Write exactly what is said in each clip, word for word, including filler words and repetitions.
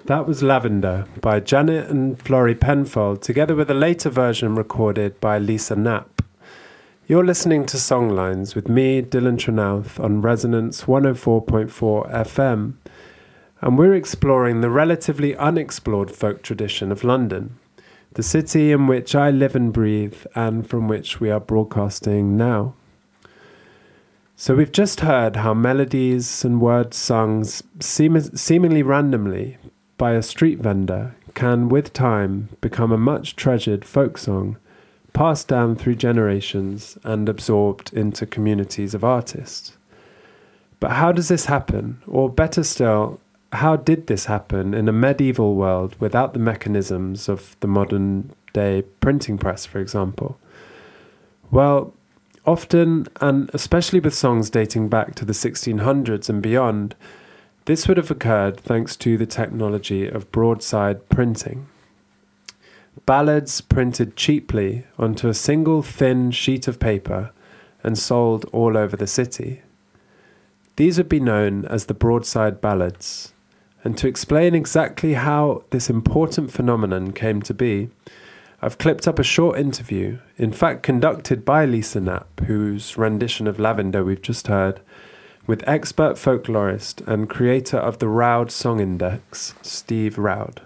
That was Lavender by Janet and Florrie Penfold, together with a later version recorded by Lisa Knapp. You're listening to Songlines with me, Dylan Trenouth, on Resonance one oh four point four F M, and we're exploring the relatively unexplored folk tradition of London, the city in which I live and breathe, and from which we are broadcasting now. So we've just heard how melodies and words sung seem, seemingly randomly by a street vendor can, with time, become a much treasured folk song, passed down through generations and absorbed into communities of artists. But how does this happen? Or better still, how did this happen in a medieval world without the mechanisms of the modern day printing press, for example? Well, often, and especially with songs dating back to the sixteen hundreds and beyond, this would have occurred thanks to the technology of broadside printing. Ballads printed cheaply onto a single thin sheet of paper and sold all over the city. These would be known as the broadside ballads. And to explain exactly how this important phenomenon came to be, I've clipped up a short interview, in fact conducted by Lisa Knapp, whose rendition of Lavender we've just heard, with expert folklorist and creator of the Roud Song Index, Steve Roud.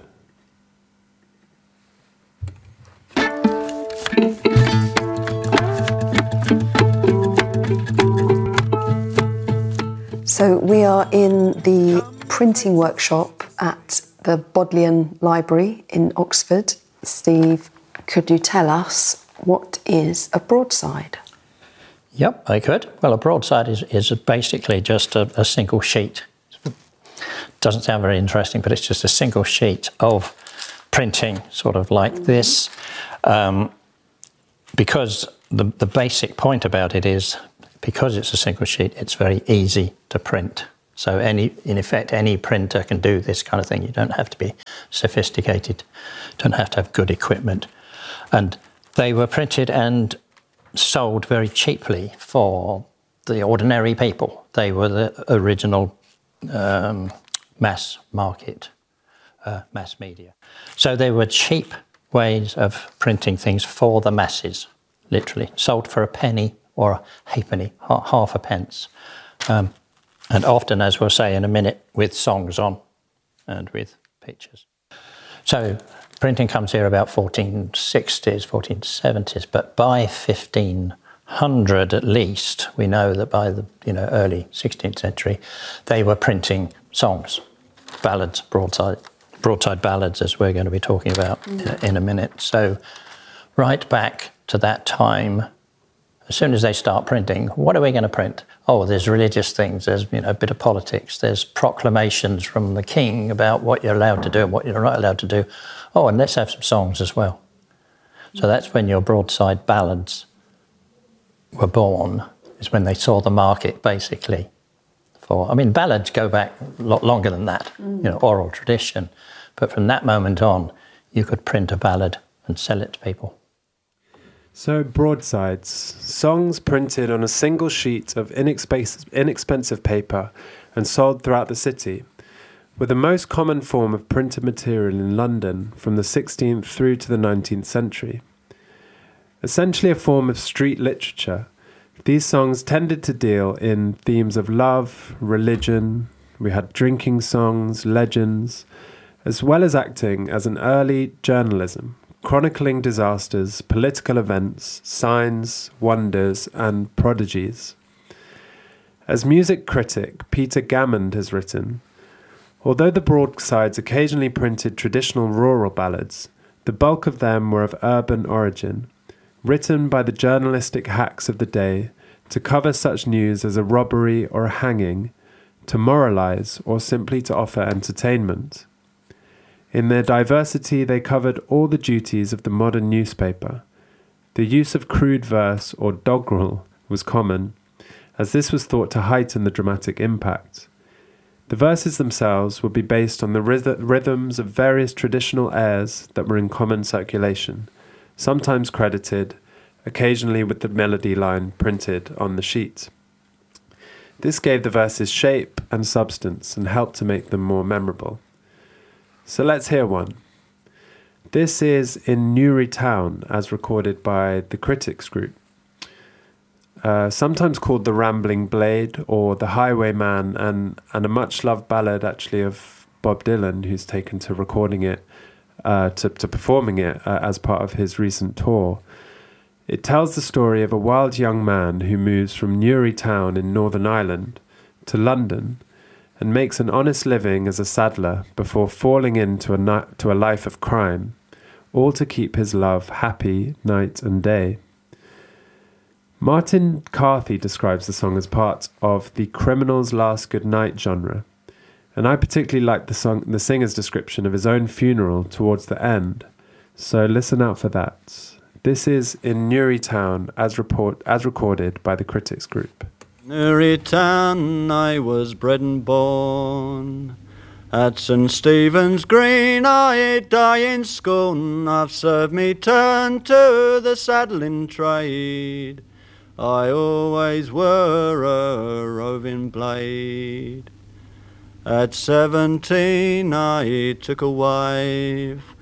So we are in the printing workshop at the Bodleian Library in Oxford. Steve, could you tell us what is a broadside? Yep, I could. Well, a broadside is, is basically just a, a single sheet. Doesn't sound very interesting, but it's just a single sheet of printing, sort of like this. Um, because the, the basic point about it is, because it's a single sheet, it's very easy to print. So any, in effect, any printer can do this kind of thing. You don't have to be sophisticated, don't have to have good equipment. And they were printed and sold very cheaply for the ordinary people. They were the original um, mass market, uh, mass media. So they were cheap ways of printing things for the masses, literally. Sold for a penny or a halfpenny, half a pence. Um, and often, as we'll say in a minute, with songs on and with pictures. So printing comes here about fourteen sixties, fourteen seventies, but by fifteen hundred at least, we know that by the you know early sixteenth century, they were printing songs, ballads, broadside, broadside ballads, as we're going to be talking about mm. in, in a minute. So right back to that time, as soon as they start printing, what are we going to print? Oh, there's religious things, there's you know a bit of politics, there's proclamations from the king about what you're allowed to do and what you're not allowed to do. Oh, and let's have some songs as well. So that's when your broadside ballads were born, is when they saw the market, basically. For I mean, ballads go back a lot longer than that, mm. you know, oral tradition. But from that moment on, you could print a ballad and sell it to people. So broadsides, songs printed on a single sheet of inexpensive, inexpensive paper and sold throughout the city, were the most common form of printed material in London from the sixteenth through to the nineteenth century. Essentially a form of street literature, these songs tended to deal in themes of love, religion, we had drinking songs, legends, as well as acting as an early journalism, chronicling disasters, political events, signs, wonders, and prodigies. As music critic Peter Gammond has written, although the broadsides occasionally printed traditional rural ballads, the bulk of them were of urban origin, written by the journalistic hacks of the day to cover such news as a robbery or a hanging, to moralise, or simply to offer entertainment. In their diversity, they covered all the duties of the modern newspaper. The use of crude verse or doggerel was common, as this was thought to heighten the dramatic impact. The verses themselves would be based on the ryth- rhythms of various traditional airs that were in common circulation, sometimes credited, occasionally with the melody line printed on the sheet. This gave the verses shape and substance and helped to make them more memorable. So let's hear one. This is in Newry Town, as recorded by the Critics Group. Uh, sometimes called the Rambling Blade or the Highwayman, and, and a much-loved ballad actually of Bob Dylan, who's taken to recording it, uh, to, to performing it uh, as part of his recent tour. It tells the story of a wild young man who moves from Newry Town in Northern Ireland to London and makes an honest living as a saddler before falling into a, ni- to a life of crime, all to keep his love happy night and day. Martin Carthy describes the song as part of the criminal's last goodnight genre, and I particularly like the song, the singer's description of his own funeral towards the end. So listen out for that. This is in Newry Town, as report as recorded by the Critics Group. Newry Town, I was bred and born. At St Stephen's Green, I die in scorn. I've served me turn to the saddling trade. I always were a roving blade. At seventeen I took a wife.